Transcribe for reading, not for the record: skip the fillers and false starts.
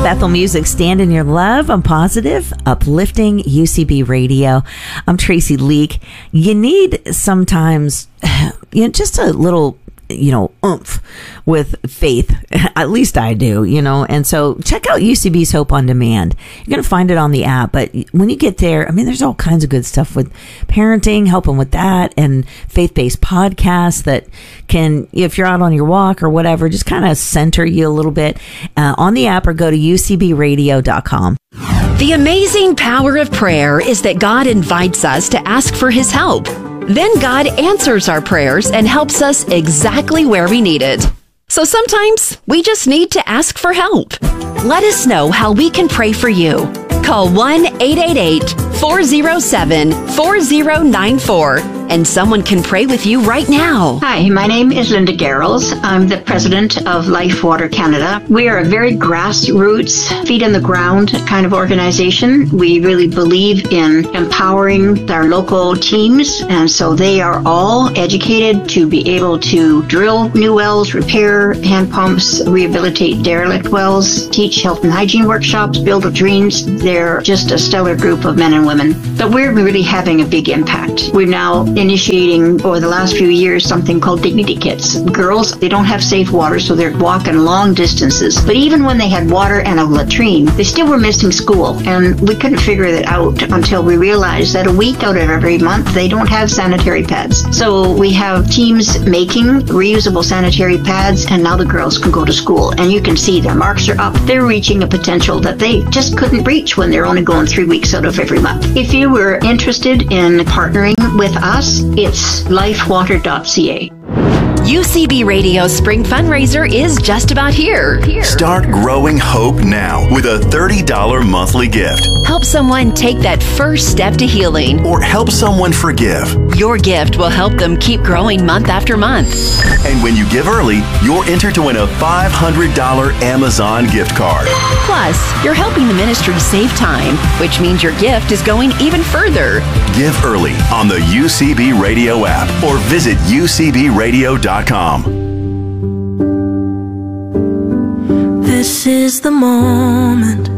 Bethel Music, Stand in Your Love. I'm positive, uplifting UCB Radio. I'm Tracy Leak. You need sometimes, just a little, oomph with faith. At least I do, and so check out UCB's Hope on Demand. You're going to find it on the app, but when you get there, there's all kinds of good stuff with parenting, helping with that, and faith-based podcasts that can, if you're out on your walk or whatever, just kind of center you a little bit on the app, or go to ucbradio.com. The amazing power of prayer is that God invites us to ask for His help. Then God answers our prayers and helps us exactly where we need it. So sometimes we just need to ask for help. Let us know how we can pray for you. Call 1-888-407-4094 and someone can pray with you right now. Hi, my name is Linda Garrels. I'm the president of Life Water Canada. We are a very grassroots, feet on the ground kind of organization. We really believe in empowering our local teams, and so they are all educated to be able to drill new wells, repair hand pumps, rehabilitate derelict wells, teach health and hygiene workshops, build latrines. They're just a stellar group of men and women. But we're really having a big impact. We're now initiating, over the last few years, something called Dignity Kits. Girls, they don't have safe water, so they're walking long distances. But even when they had water and a latrine, they still were missing school. And we couldn't figure that out until we realized that a week out of every month, they don't have sanitary pads. So we have teams making reusable sanitary pads, and now the girls can go to school. And you can see their marks are up. They're reaching a potential that they just couldn't reach when they're only going 3 weeks out of every month. If you were interested in partnering with us, it's lifewater.ca. UCB Radio Spring Fundraiser is just about here. Start growing hope now with a $30 monthly gift. Help someone take that first step to healing. Or help someone forgive. Your gift will help them keep growing month after month. And when you give early, you're entered to win a $500 Amazon gift card. Plus, you're helping the ministry save time, which means your gift is going even further. Give early on the UCB Radio app or visit ucbradio.com. This is the moment